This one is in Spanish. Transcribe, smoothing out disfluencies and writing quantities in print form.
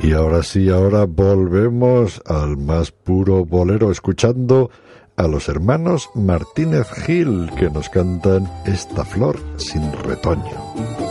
Y ahora sí, ahora volvemos al más puro bolero, escuchando a los hermanos Martínez Gil, que nos cantan Esta flor sin retoño.